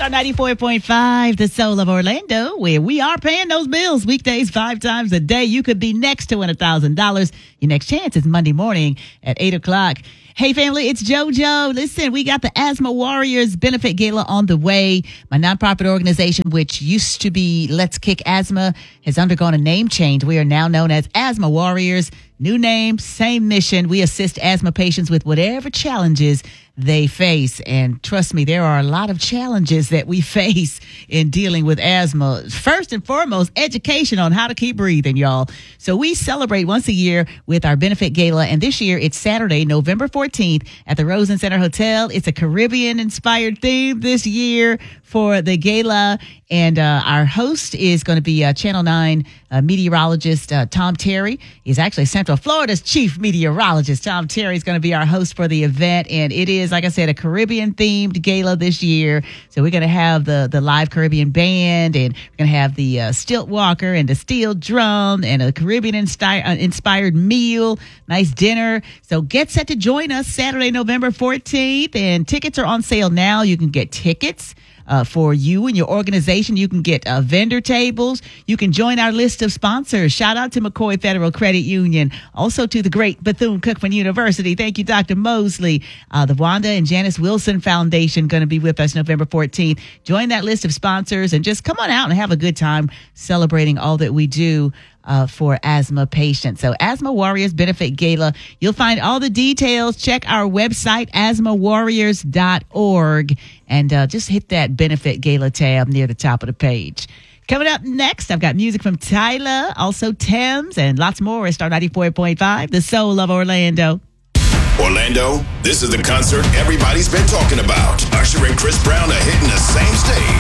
Star 94.5, the soul of Orlando, where we are paying those bills weekdays 5 times a day. You could be next to win $1,000. Your next chance is Monday morning at 8 o'clock. Hey, family, it's JoJo. Listen, we got the Asthma Warriors Benefit Gala on the way. My nonprofit organization, which used to be Let's Kick Asthma, has undergone a name change. We are now known as Asthma Warriors. New name, same mission. We assist asthma patients with whatever challenges they face. And trust me, there are a lot of challenges that we face in dealing with asthma. First and foremost, education on how to keep breathing, y'all. So we celebrate once a year with our benefit gala. And this year, it's Saturday, November 14th at the Rosen Center Hotel. It's a Caribbean-inspired theme this year for the gala. And our host is going to be Channel 9 meteorologist Tom Terry. He's actually Central Florida's chief meteorologist. Tom Terry is going to be our host for the event. And it is, like I said, a Caribbean-themed gala this year. So we're going to have the live Caribbean band, and we're going to have the stilt walker and the steel drum and a Caribbean-inspired meal, nice dinner. So get set to join us Saturday, November 14th. And tickets are on sale now. You can get tickets for you and your organization. You can get vendor tables. You can join our list of sponsors. Shout out to McCoy Federal Credit Union. Also to the great Bethune-Cookman University. Thank you, Dr. Mosley. The Wanda and Janice Wilson Foundation going to be with us November 14th. Join that list of sponsors and just come on out and have a good time celebrating all that we do for asthma patients. So Asthma Warriors Benefit Gala. You'll find all the details. Check our website, asthmawarriors.org, and just hit that Benefit Gala tab near the top of the page. Coming up next, I've got music from Tyler, also Thames, and lots more at Star 94.5, the soul of Orlando. Orlando, this is the concert everybody's been talking about.